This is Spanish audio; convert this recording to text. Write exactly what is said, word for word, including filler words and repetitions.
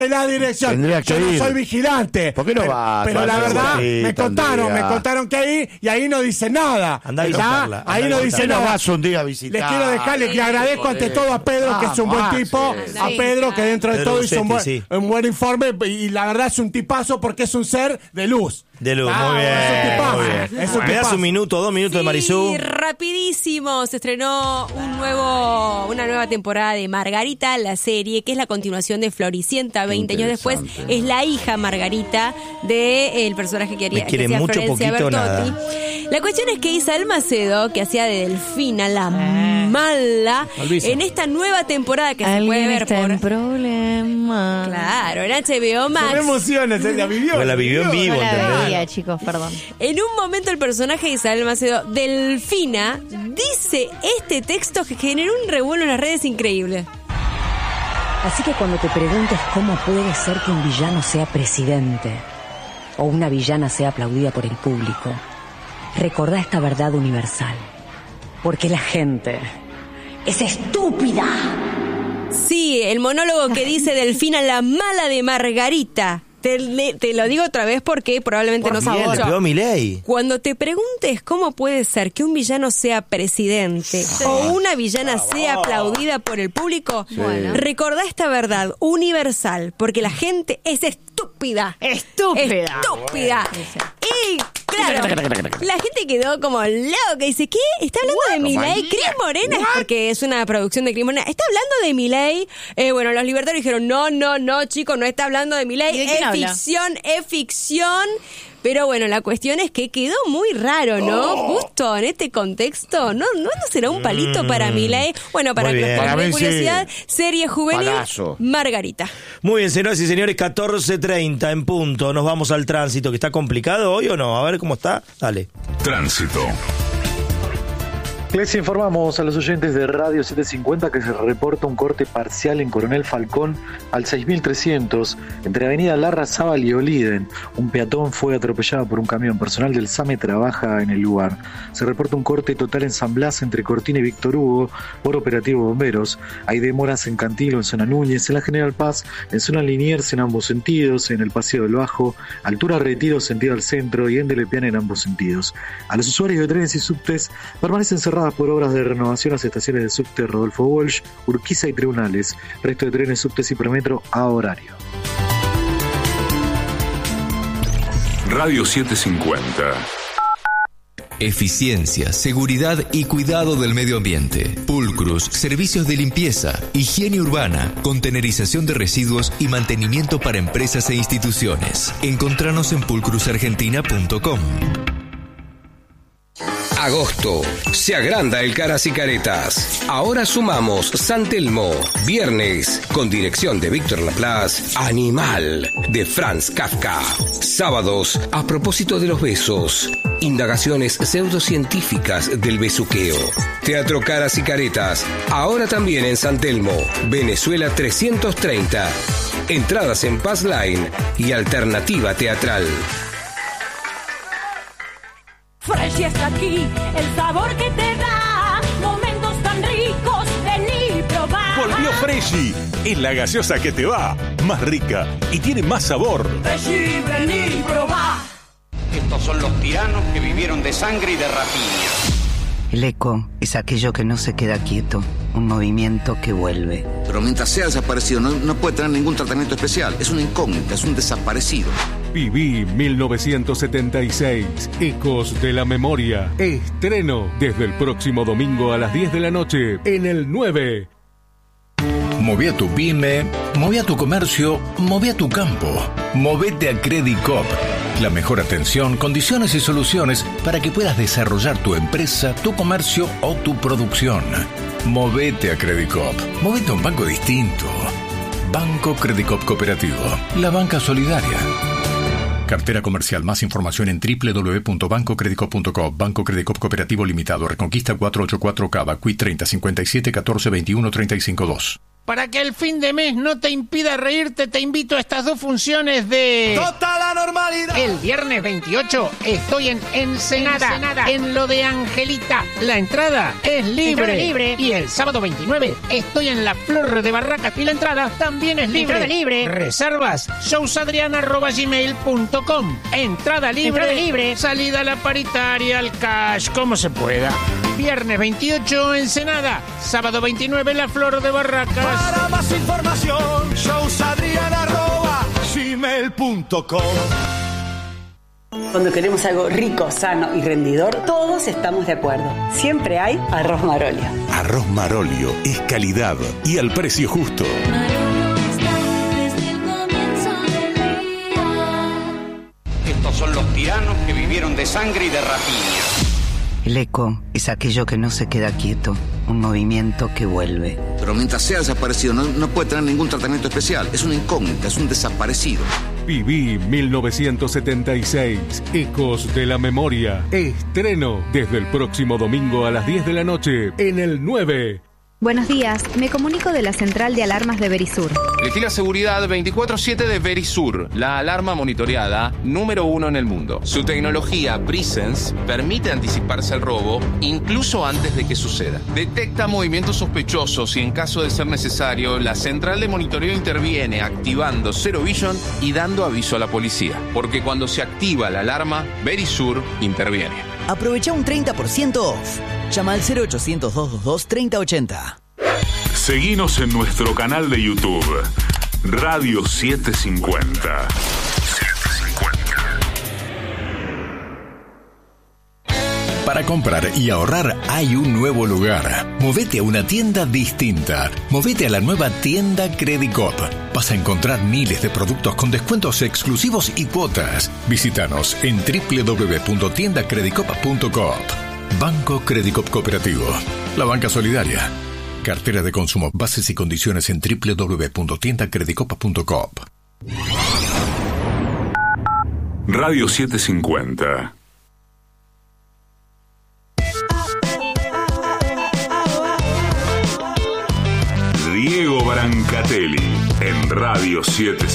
la dirección. Yo no soy vigilante. ¿Por qué no pero, va? Pero la verdad, sí, me contaron, tendría. me contaron que ahí, y ahí no dice nada. Andá a ¿Ya? visitarla, Ahí andá no a dice no nada. vas un día a visitar. Les quiero dejarle que agradezco ante todo a Pedro, que es un buen tipo. A Pedro, que dentro de Pedro todo hizo un buen, Bucetti, sí. un buen informe. Y la verdad es un tipazo porque es un ser de luz. De luz, Ah, muy bien. es un tipazo, Muy bien. es un ¿Me das tipazo. un minuto, dos minutos de Marisú? Sí, rapidísimo. Se estrenó un nuevo, una nueva temporada de Margarita, la serie, que es la continuación de Floricienta. veinte años después, es la hija Margarita del personaje que haría Me quiere que hacía mucho, Florencia poquito, Bertotti. nada. La cuestión es que Isabel Macedo, que hacía de Delfina, la mala, Olvisa. en esta nueva temporada que se puede ver está por... en problema. Claro, en H B O No me Max. emociones, ¿eh? La vivió. Porque la vivió en vivo, No la ¿entendés? veía, chicos, perdón. En un momento el personaje de Isabel Macedo, Delfina, dice este texto que generó un revuelo en las redes increíble. Así que cuando te preguntes cómo puede ser que un villano sea presidente o una villana sea aplaudida por el público, recordá esta verdad universal. Porque la gente es estúpida. Sí, el monólogo que dice Delfina, la mala de Margarita. Te, le- te lo digo otra vez porque probablemente no Bien, le sabes. pegó Milei. Cuando te preguntes cómo puede ser que un villano sea presidente o una villana sea aplaudida por el público, Bueno. recordá esta verdad universal, porque la gente es estúpida. Estúpida. Estúpida. Y claro, la gente quedó como loca y dice, ¿qué? ¿Está hablando de Milei? Cris Morena, es porque es una producción de Cris Morena. ¿Está hablando de Milei? Eh, bueno, los libertarios dijeron, no, no, no, chicos, no está hablando de Milei. ¿Y de Es quién habla? ficción, es ficción. Pero bueno, la cuestión es que quedó muy raro, ¿no? Justo en este contexto. ¿No, no, no será un palito para Milei? Bueno, para Muy que bien. nos Para ponga mí curiosidad, serie juvenil, Palazo. Margarita. Muy bien, señoras y señores, catorce treinta en punto. Nos vamos al tránsito, que está complicado hoy o no. A ver cómo está. Dale. Tránsito. Les informamos a los oyentes de Radio setecientos cincuenta que se reporta un corte parcial en Coronel Falcón al seis mil trescientos entre Avenida Larrazábal y Oliden. Un peatón fue atropellado por un camión. Personal del SAME trabaja en el lugar. Se reporta un corte total en San Blas entre Cortina y Víctor Hugo por operativo bomberos. Hay demoras en Cantilo, en zona Núñez, en la General Paz, en zona Liniers en ambos sentidos, en el Paseo del Bajo, altura Retiro sentido al centro y en Delepiane en ambos sentidos. A los usuarios de trenes y subtes permanecen cerrados por obras de renovación las estaciones de subte Rodolfo Walsh, Urquiza y Tribunales. Resto de trenes, subtes y premetro a horario. Radio setecientos cincuenta. Eficiencia, seguridad y cuidado del medio ambiente. Pulcrus, servicios de limpieza, higiene urbana, contenerización de residuos y mantenimiento para empresas e instituciones. Encontranos en pulcrus argentina punto com. Agosto. Se agranda el Caras y Caretas. Ahora sumamos San Telmo. Viernes, con dirección de Víctor Laplace, Animal, de Franz Kafka. Sábados, a propósito de los besos. Indagaciones pseudocientíficas del besuqueo. Teatro Caras y Caretas. Ahora también en San Telmo. Venezuela trescientos treinta. Entradas en Pass Line y Alternativa Teatral. Fresh está aquí, el sabor que te da momentos tan ricos, vení y probá. Volvió Freshy, es la gaseosa que te va, más rica y tiene más sabor. Freshy, vení y probá. Estos son los tiranos que vivieron de sangre y de rapiña. El eco es aquello que no se queda quieto, un movimiento que vuelve. Pero mientras sea desaparecido, no, no puede tener ningún tratamiento especial. Es una incógnita, es un desaparecido. Viví mil novecientos setenta y seis, Ecos de la Memoria. Estreno desde el próximo domingo a las diez de la noche en el nueve. Moví a tu pyme, moví a tu comercio, moví a tu campo. Movete a Credicop. La mejor atención, condiciones y soluciones para que puedas desarrollar tu empresa, tu comercio o tu producción. Movete a Credicop. Movete a un banco distinto. Banco Credicop Cooperativo. La banca solidaria. Cartera comercial. Más información en doble u doble u doble u punto banco credicop punto com. Banco Credicop Cooperativo Limitado. Reconquista cuatrocientos ochenta y cuatro Cava. Q I treinta cincuenta y siete catorce veintiuno treinta y cinco dos. Para que el fin de mes no te impida reírte, te invito a estas dos funciones de... ¡Total la normalidad! El viernes veintiocho estoy en Ensenada, Ensenada, en lo de Angelita. La entrada es libre. Entrada libre. Y el sábado veintinueve estoy en la Flor de Barracas y la entrada también es libre. Entrada libre. Reservas showsadriana arroba gmail punto com. Entrada libre. Entrada libre. Salida a la paritaria, al cash, como se pueda. Viernes veintiocho Ensenada. Sábado veintinueve la Flor de Barracas. Para más información, showsadriana arroba gmail punto com. Cuando queremos algo rico, sano y rendidor, todos estamos de acuerdo. Siempre hay arroz Marolio. Arroz Marolio es calidad y al precio justo. Estos son los tiranos que vivieron de sangre y de rapiña. El eco es aquello que no se queda quieto, un movimiento que vuelve. Pero mientras sea desaparecido, no, no puede tener ningún tratamiento especial. Es una incógnita, es un desaparecido. Viví mil novecientos setenta y seis, Ecos de la Memoria. Estreno desde el próximo domingo a las diez de la noche en el nueve. Buenos días, me comunico de la central de alarmas de Verisur. Elegí la seguridad veinticuatro siete de Verisur, la alarma monitoreada número uno en el mundo. Su tecnología Presence permite anticiparse al robo incluso antes de que suceda. Detecta movimientos sospechosos y en caso de ser necesario, la central de monitoreo interviene activando Zero Vision y dando aviso a la policía. Porque cuando se activa la alarma, Verisur interviene. Aprovecha un treinta por ciento off. Llama al cero ochocientos, doscientos veintidós, treinta ochenta. Seguinos en nuestro canal de YouTube, Radio setecientos cincuenta. Para comprar y ahorrar hay un nuevo lugar. Movete a una tienda distinta. Movete a la nueva tienda Credicop. Vas a encontrar miles de productos con descuentos exclusivos y cuotas. Visítanos en doble u doble u doble u punto tienda credicop punto coop. Banco Credicop Cooperativo. La banca solidaria. Cartera de consumo. Bases y condiciones en doble u doble u doble u punto tienda credicop punto coop. Radio setecientos cincuenta. Diego Brancatelli en Radio setecientos cincuenta.